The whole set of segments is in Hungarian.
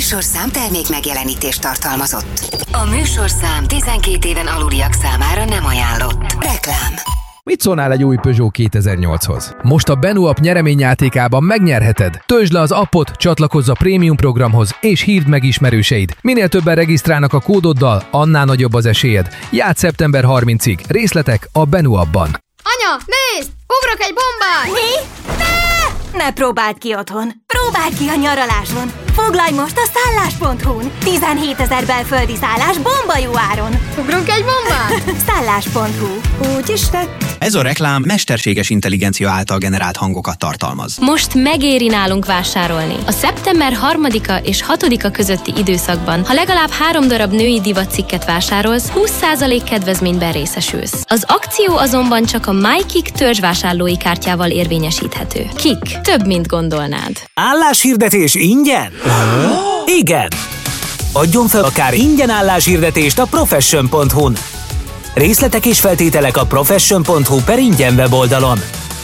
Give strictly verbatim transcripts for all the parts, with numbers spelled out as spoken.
műsorszám termék megjelenítést tartalmazott. A műsorszám tizenkét éven aluliak számára nem ajánlott. Reklám. Mit szólnál egy új Peugeot kétezer-nyolchoz? Most a Benu App nyereményjátékában megnyerheted. Töltsd le az appot, csatlakozz a prémium programhoz, és hívd meg ismerőseid. Minél többen regisztrálnak a kódoddal, annál nagyobb az esélyed. Játsz szeptember harmincadikáig. Részletek a Benu Appban. Anya, nézd! Ugrok egy bombát! Mi? Ne! Ne próbáld ki otthon! Próbáld ki a nyaraláson! Foglalj most a szállás pont hu-n! tizenhétezer belföldi szállás bomba jó áron! Ugrunk egy bombát? szállás pont hu. Úgy is tett. Ez a reklám mesterséges intelligencia által generált hangokat tartalmaz. Most megéri nálunk vásárolni. A szeptember harmadika és hatodika közötti időszakban, ha legalább három darab női divatcikket vásárolsz, húsz százalék kedvezményben részesülsz. Az akció azonban csak a MyKik törzsvásárlói kártyával érvényesíthető. Kik? Több, mint gondolnád. Álláshirdetés ingyen? Igen! Adjon fel akár ingyen álláshirdetést a profession pont hu-n. Részletek és feltételek a profession pont hu per ingyen weboldalon.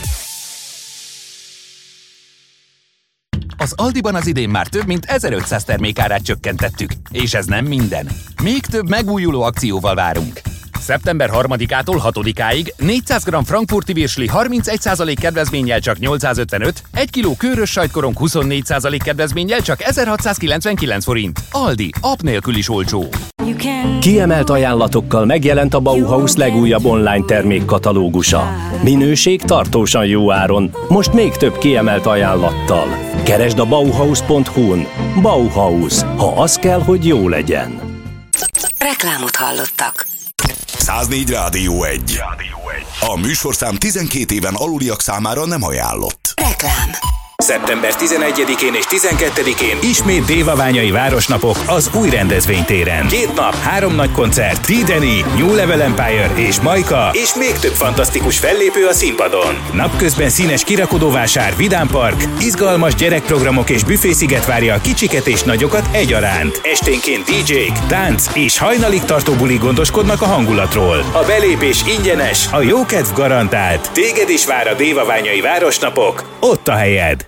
Az Aldiban az idén már több mint ezerötszáz termékárát csökkentettük, és ez nem minden. Még több megújuló akcióval várunk. szeptember harmadikától hatodikáig négyszáz gramm frankfurti virsli harmincegy százalék kedvezménnyel csak nyolcszázötvenöt, egy kiló kőrös sajtkorong huszonnégy százalék kedvezménnyel csak ezerhatszázkilencvenkilenc forint. Aldi, app nélkül is olcsó. Kiemelt ajánlatokkal megjelent a Bauhaus legújabb online termékkatalógusa. Minőség tartósan jó áron, most még több kiemelt ajánlattal. Keresd a bauhaus pont hu-n. Bauhaus, ha az kell, hogy jó legyen. Reklámot hallottak. száznégy Rádió egy. A műsorszám tizenkét éven aluliak számára nem ajánlott. Reklám. szeptember tizenegyedikén és tizenkettedikén ismét Dévaványai Városnapok az új rendezvénytéren. Két nap, három nagy koncert, T-Deni, New Level Empire és Majka, és még több fantasztikus fellépő a színpadon. Napközben színes kirakodóvásár, vidámpark, izgalmas gyerekprogramok és büfésziget várja a kicsiket és nagyokat egyaránt. Esténként dé dzsék, tánc és hajnalig tartó bulik gondoskodnak a hangulatról. A belépés ingyenes, a jókedv garantált. Téged is vár a Dévaványai Városnapok, ott a helyed.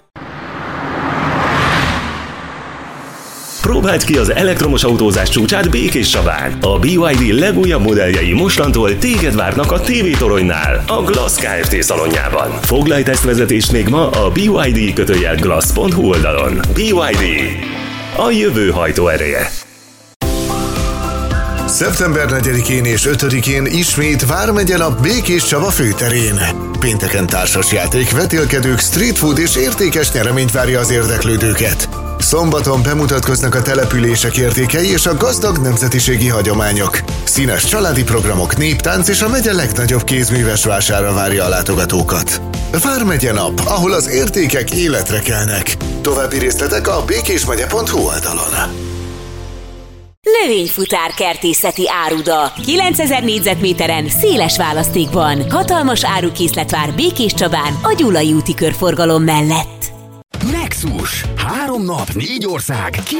Próbáld ki az elektromos autózás csúcsát Békéscsabán. A bé ipszilon dé legújabb modelljei mostantól téged várnak a té vé-toronynál, a Glass Kft. Szalonjában. Foglalj tesztvezetést még ma a bé ipszilon dé kötőjel glass pont hu oldalon. bé ipszilon dé. A jövő hajtóereje. szeptember negyedikén és ötödikén ismét Vármegye nap Békéscsaba főterén. Pénteken társasjáték, vetélkedők, street food és értékes nyereményt várja az érdeklődőket. Szombaton bemutatkoznak a települések értékei és a gazdag nemzetiségi hagyományok. Színes családi programok, néptánc és a megye legnagyobb kézműves vására várja a látogatókat. Vármegye nap, ahol az értékek életre kelnek. További részletek a békésmegye pont hu oldalon. Növényfutár kertészeti áruda. kilencezer négyzetméteren széles választékban. Hatalmas árukészlet vár Békéscsabán a Gyulai úti körforgalom mellett. Nexus. Három nap, négy ország,